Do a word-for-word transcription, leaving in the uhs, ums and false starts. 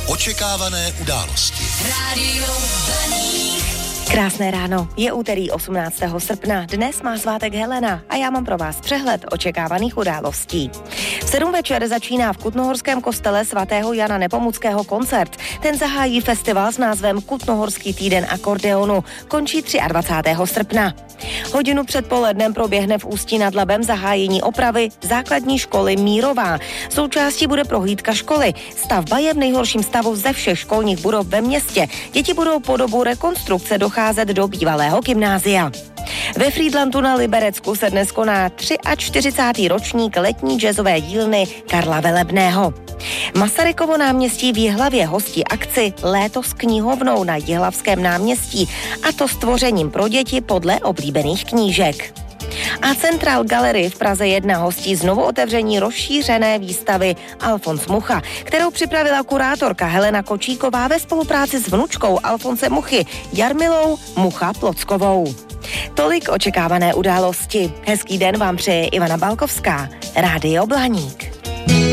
Očekávané události. Rádio Blaník. Krásné ráno, je úterý osmnáctého srpna, dnes má svátek Helena a já mám pro vás přehled očekávaných událostí. V sedm večer začíná v Kutnohorském kostele svatého Jana Nepomuckého koncert. Ten zahájí festival s názvem Kutnohorský týden akordeonu, končí dvacátého třetího srpna. Hodinu před polednem proběhne v Ústí nad Labem zahájení opravy základní školy Mírová. Součástí bude prohlídka školy. Stavba je v nejhorším stavu ze všech školních budov ve městě. Děti budou po dobu rekonstrukce docházet do bývalého gymnázia. Ve Frýdlantu na Liberecku se dnes koná čtyřicátý třetí ročník letní jazzové dílny Karla Velebného. Masarykovo náměstí v Jihlavě hostí akci Léto s knihovnou na Jihlavském náměstí, a to stvořením pro děti podle oblíbených knížek. A Central Gallery v Praze jedna hostí znovu otevření rozšířené výstavy Alfons Mucha, kterou připravila kurátorka Helena Kočíková ve spolupráci s vnučkou Alfonse Muchy, Jarmilou Mucha Plockovou. Tolik očekávané události. Hezký den vám přeje Ivana Balkovská, Rádio Blaník.